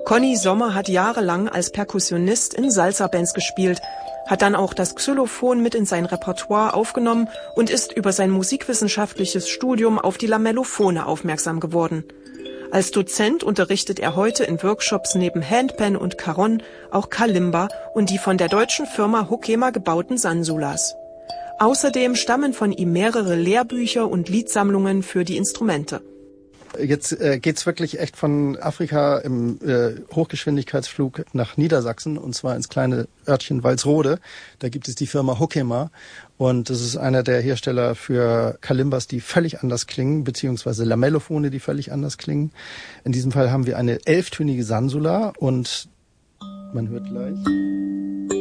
Conny Sommer hat jahrelang als Perkussionist in Salsa-Bands gespielt, hat dann auch das Xylophon mit in sein Repertoire aufgenommen und ist über sein musikwissenschaftliches Studium auf die Lamellophone aufmerksam geworden. Als Dozent unterrichtet er heute in Workshops neben Handpan und Caron auch Kalimba und die von der deutschen Firma Hoekema gebauten Sansulas. Außerdem stammen von ihm mehrere Lehrbücher und Liedsammlungen für die Instrumente. Jetzt geht's wirklich echt von Afrika im Hochgeschwindigkeitsflug nach Niedersachsen, und zwar ins kleine Örtchen Walsrode. Da gibt es die Firma Hoekema, und das ist einer der Hersteller für Kalimbas, die völlig anders klingen, beziehungsweise Lamellophone, die völlig anders klingen. In diesem Fall haben wir eine 11-tönige Sansula, und man hört gleich...